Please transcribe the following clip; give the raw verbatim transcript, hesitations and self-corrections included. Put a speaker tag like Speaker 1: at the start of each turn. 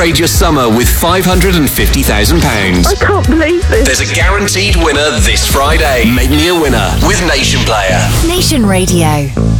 Speaker 1: upgrade your summer with five hundred fifty thousand pounds.
Speaker 2: I can't believe this.
Speaker 1: There's a guaranteed winner this Friday. Make me a winner with Nation Player.
Speaker 3: Nation Radio.